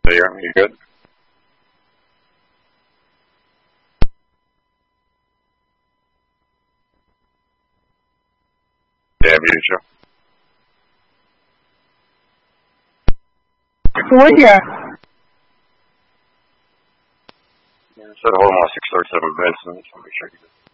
You good? Yeah, I muted you. We're here. Yeah, so hold on 637 Vincent. Let me make sure you